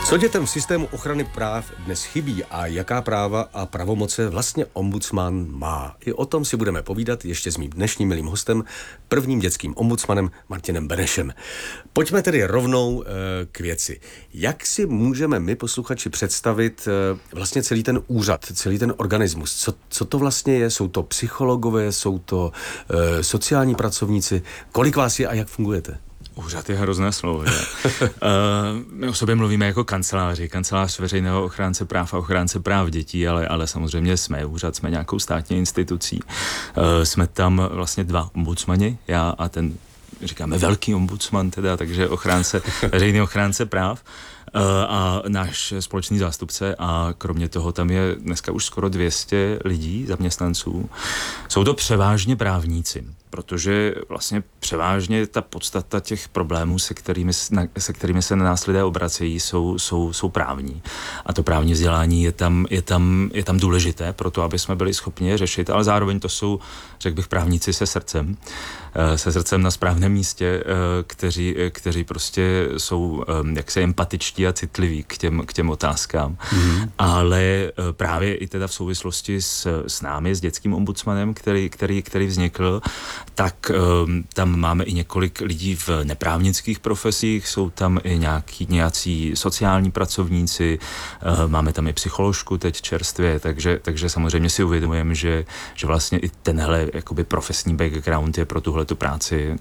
Co dětem v systému ochrany práv dnes chybí a jaká práva a pravomoce vlastně ombudsman má? I o tom si budeme povídat ještě s mým dnešním milým hostem, prvním dětským ombudsmanem Martinem Benešem. Pojďme tedy rovnou k věci. Jak si můžeme my, posluchači, představit vlastně celý ten úřad, celý ten organismus? Co to vlastně je? Jsou to psychologové, jsou to sociální pracovníci? Kolik vás je a jak fungujete? Úřad je hrozné slovo, že? My o sobě mluvíme jako kanceláři, kancelář veřejného ochránce práv a ochránce práv dětí, ale samozřejmě jsme úřad, jsme nějakou státní institucí. Jsme tam vlastně dva ombudsmani, já a ten, říkáme, velký ombudsman teda, takže veřejný ochránce práv. A náš společný zástupce a kromě toho tam je dneska už skoro 200 lidí, zaměstnanců. Jsou to převážně právníci, protože vlastně převážně ta podstata těch problémů, se kterými se na nás lidé obracejí, jsou právní. A to právní vzdělání je tam důležité pro to, aby jsme byli schopni je řešit, ale zároveň to jsou, řekl bych, právníci se srdcem na správném místě, kteří prostě jsou jaksi empatičtí a citliví k těm otázkám. Mm-hmm. Ale právě i teda v souvislosti s námi, s dětským ombudsmanem, který vznikl, tak tam máme i několik lidí v neprávnických profesích, jsou tam i nějací sociální pracovníci, máme tam i psycholožku teď čerstvě, takže samozřejmě si uvědomujeme, že vlastně i tenhle jakoby profesní background je pro tuhletu práci